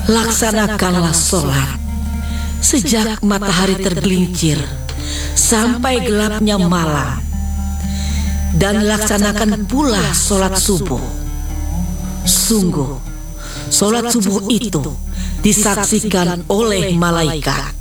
Laksanakanlah sholat sejak matahari tergelincir sampai gelapnya malam, dan laksanakan pula sholat subuh. Sungguh, sholat subuh itu disaksikan oleh malaikat.